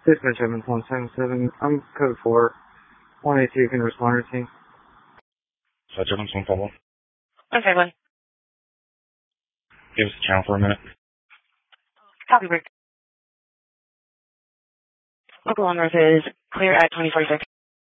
Dispatch Evans 177. I'm code 4. 182 can respond to me. Dispatch Evans 151. Okay, bud. Give us the channel for a minute. Copy, Rick. Local on North is clear at 2046.